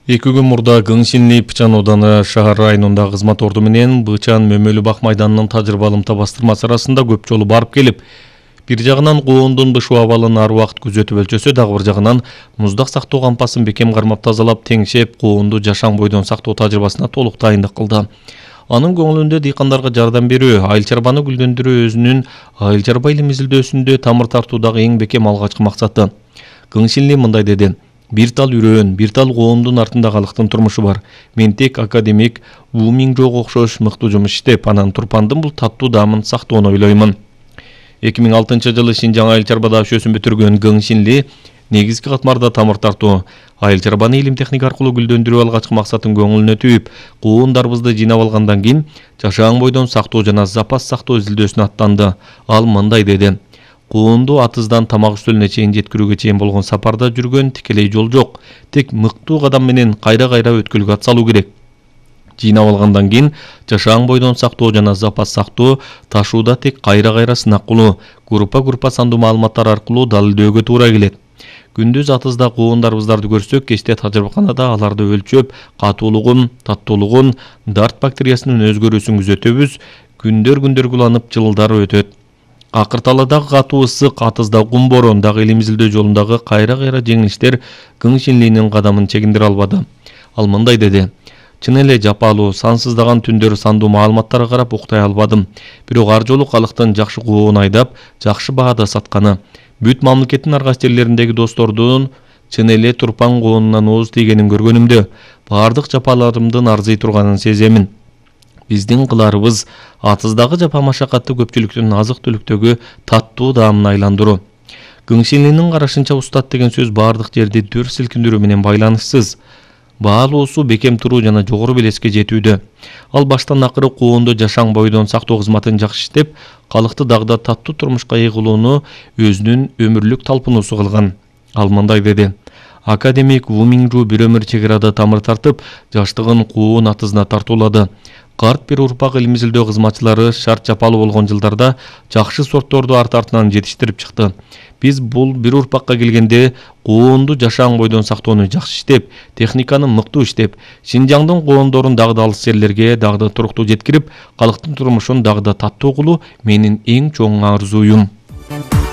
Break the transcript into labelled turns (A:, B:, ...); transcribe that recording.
A: 2 күн мурда Гыңсинли Пычан ооданы шаар районунда кызмат орду менен Бычан Мөмөлү бак майданынын тажрыйбалымта бастырмасы арасында көп жолу барып келип, бир жагынан коондун бышуу абалын ар убакыт күзөтүп өлчөсө, дагы бир жагынан муздак сактоо кампасын бекем кармап тазалап, теңшеп, коонду жашаң бойдон сактоо тажрыйбасына толук дайындык кылды. Анын көңүлүндө дыйкандарга жардам берүү, айыл чарбаны гүлдөндүрүү өзүнүн айыл чарба илим изилдөөсүндө тамыр тартуудагы эң бекем алгачкы максаты. Гыңсинли мындай деди: бир тал үрөөн, бир тал коондун артында калктын турмушу бар. Мен тек академик Ву Минжоого окшош мыктуу жумуш иштеп, анан Турпандын бул таттуу даамын сактоону ойлоймун. 2006 жылы Шинжаң айыл чарба дашөөсүн бүтүргөн Гыңсинли негизги катмарда тамыр тартуу, айыл чарбаны илим техника аркылуу гүлдөндүрүү алгачкы максатын көңүлүнө түйүп, коондарыбызды жыйнап алгандан кийин жашаң бойдон сактоо жана запас сактоо изилдөөсүнө аттанды. Ал мындай деди: коонду атыздан тамак үстөлүнө чейин жеткирүүгө чейин болгон сапарда жүргөн тикелей жол жок. Тек мыктуу кадам менен кайра-кайра өткөлгө ат салуу керек. Жыйнап алгандан кийин жашаң бойдон сактоо жана запас сактоо ташууда тек кайра-кайра сынак кылуу, группа сандуу маалыматтар аркылуу далилдөөгө туура келет. Күндүз атызда коондарыбыздарды көрсөк, кечте тажрыйбаканада аларды өлчөп, катуулугун, таттуулугун, дарт бактериясынын өзгөрүүсүн күзөтөбүз. Күндөр куланып, жылдар өтөт. Акырталадагы катуу ысык, атызда кум борон, дагы илим изилдөө жолундагы кайра-кайра жеңилиштер Гыңсинлинин кадамын чегиндире албады. Ал мындай деди: чын эле жапалуу, сансыздаган түндөр сандуу маалыматтарга карап уктай албадым. Бирок ар жолу калктын жакшы коон айдап, жакшы баада сатканы, бүт мамлекеттин ар кайсы жерлериндеги достордун чын эле Турпан коонунан ооз тийгенин көргөнүмдө, баардык жапаларымдын арзый турганын сеземин. Биздин кыларыбыз атыздагы жапа машакатты көпчүлүктүн азык-түлүктөгү таттуу даамын айландыруу. Гыңсинлинин карашынча, устат деген сөз баардык жерди дүр силкиндирүү менен байланышсыз. Баалуусу бекем туруу жана жогору белеске жетүүдө. Ал баштан акыры коондо жашаң бойдон сактоо кызматын жакшы иштеп, калкты дагы таттуу турмушка ыйгылууну өзүнүн өмүрлүк талпынуусу кылган. Ал мындай деди: академик Ву Минжу бир өмүр чек арада тамыр тартып, жаштыгын коон атызына тартуулады. Карт бир урпак илим изилдөө кызматчылары шарт жапалуу болгон жылдарда жакшы сортторду арт-артынан жетиштирип чыкты. Биз бул бир урпакка келгенде коонду жашаң бойдон сактоону жакшы иштеп, техниканы мыктуу иштеп, Шинжаңдын коондорун дагы да алыс жерлерге дагы да туруктуу жеткирип, калктын турмушун дагы да таттуу кылуу менин эң чоң арзуюм.